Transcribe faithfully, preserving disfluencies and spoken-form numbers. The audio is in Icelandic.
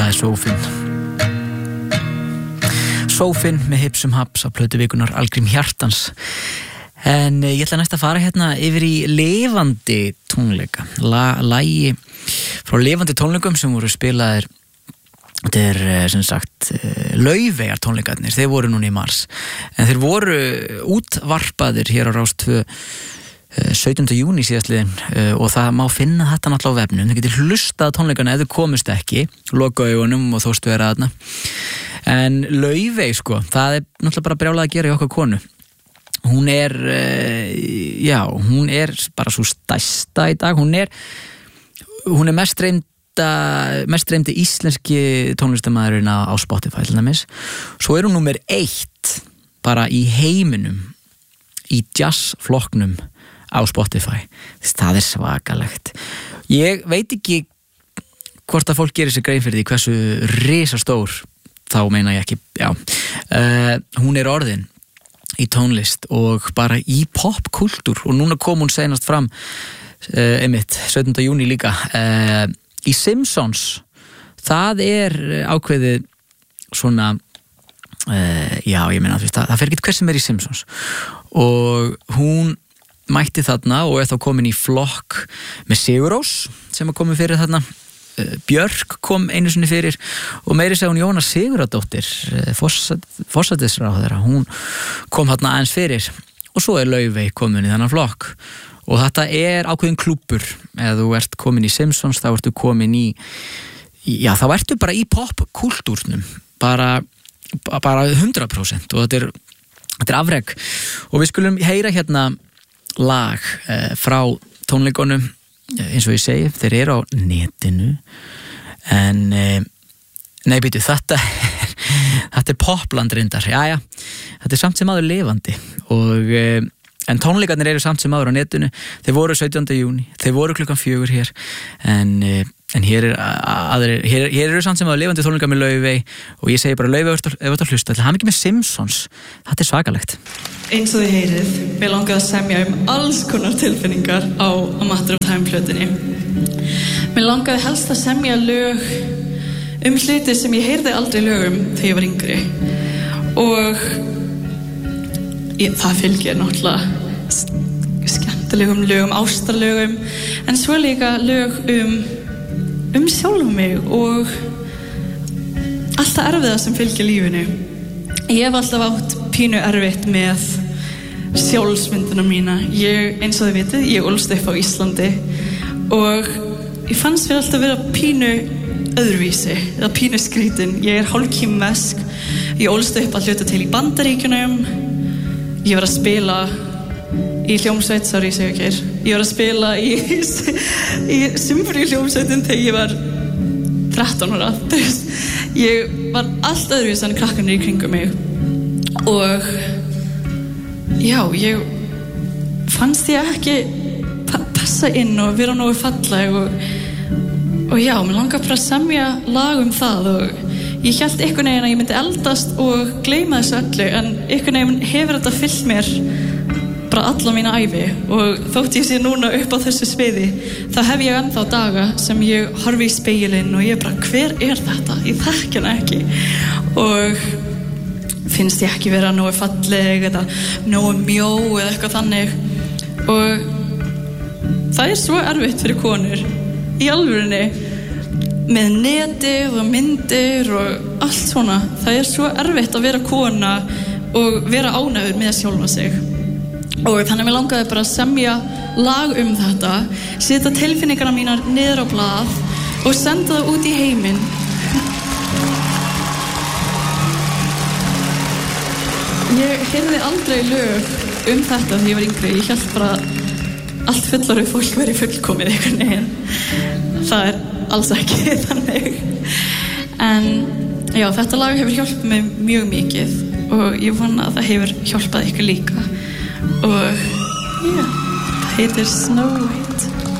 þetta er Sófinn Sófinn með Hipsum Haps á plötu vikunar Algrím Hjartans. En ég ætla næst að fara hérna yfir í lifandi tónleika. La, lagi frá lifandi tónleikum sem voru spilaðir. Þetta er sem sagt Laufeyjar tónleikarnir. Þeir voru núna í mars. En þeir voru útvarpaðir hér á Rás tvö sautjánda júní síðastliðin og það má finna þetta náttúrulega á vefnum. Þið getur hlustað á tónleikana ef þið komist ekki, loka augunum og þóstu vera þarna. En Laufey sko, það er náttúrulega bara brjálað að gera í okkar konu. Hún er, já, hún er bara svo stærsta í dag. Hún er, hún er mest reynda, mest reyndi íslenski tónlistarmaðurinn á Spotify til dæmis. Svo er hún númer eitt bara í heiminum í jazzflokknum á Spotify. Það er svakalegt. Ég veit ekki hvort að fólk gerir sér grein fyrir því hversu risastór, þá meina ég ekki, já. Uh, hún er orðin í tónlist og bara í popkultúr og núna kom hún seinast fram uh, einmitt, sautjánda júní líka uh, í Simpsons. Það er ákveðið svona uh, já, ég meina það, það fer ekki hver sem er í Simpsons og hún mætti þarna og er þá komin í flokk með Sigurrós sem er komin fyrir þarna. Björk kom einu sinni fyrir og meiri segja hún Jóna Sigurðardóttir forsætisráðherra, hún kom þarna aðeins fyrir og svo er Laufey komin í þennan flokk og þetta er ákveðin klúbbur. Ef þú ert komin í Simpsons þá ertu komin í, já þá ertu bara í popkultúrnum bara, bara hundrað prósent og þetta er, þetta er afrek og við skulum heyra hérna lag eh, frá tónleikunum. Eins og ég segi, þeir eru á netinu en eh, nei, býtu, þetta er þetta er popland reyndar, já, já þetta er samt sem áður lifandi og eh, en tónleikarnir eru samt sem áður á netinu. Þeir voru sautjánda júní, þeir voru klukkan fjögur hér en, eh, en hér, er aðrir, hér, hér eru samt sem áður lifandi tónleikar með Laufey og ég segi bara Laufey ef þú ert að hlusta, til hann ekki með Simpsons, þetta er svakalegt. Eins og þið heyrið, við langaði að semja um alls konar tilfinningar á A Matter of Time plötunni. Mér langaði helst að semja lög um hluti sem ég heyrði aldrei lögum þegar ég var yngri. Og ég, það fylgir náttúrulega skemmtilegum lögum, ástarlögum, en svo líka lög um, um sjálfum mig og allt það erfiða sem fylgir lífinu. Ég hef alltaf átt pínu erfitt með sjálfsmyndina mína. Ég, eins og þið vitið, ég ólst upp á Íslandi og ég fannst mér alltaf vera pínu öðruvísi, eða pínu skrítin. Ég er hálfkímvesk, ég ólst upp að hluta til í Bandaríkjunum, ég var að spila í hljómsveit, sorry, ég segi ekki, ég var að spila í, í symfóníu hljómsveitin þegar ég var þrettán ára. Ég var allt öðruvísi en krakkarnir í kringum mig og já, ég fannst ég ekki pa- passa inn og vera nógu falleg og, og já, mér langar bara að semja lag um það og ég hélt einhvern veginn að ég myndi eldast og gleyma þessu öllu en einhvern veginn hefur þetta fyllt mér bara alla mína ævi og þótt ég sé núna upp á þessu sviði þá hef ég ennþá daga sem ég horfi í spegilinn og ég bara, hver er þetta? Ég þekki hana ekki og finnst ég ekki vera nógu falleg eða nógu mjó eða eitthvað þannig og það er svo erfitt fyrir konur í alvörunni með netið og myndir og allt svona. Það er svo erfitt að vera kona og vera ánægður með sjálfa sig og þannig að mér langaði bara að semja lag um þetta, setja tilfinningarna mínar niður á blað og senda það út í heiminn. Ég heyrði aldrei lög um þetta þegar ég var yngri. Ég hélt bara allt fullorðið fólk verið fullkomið einhvern veginn. Það er alls ekki þannig. En já, þetta lag hefur hjálpað mig mjög mikið og ég vona að það hefur hjálpað ykkur líka. Og já, það heitir Snow.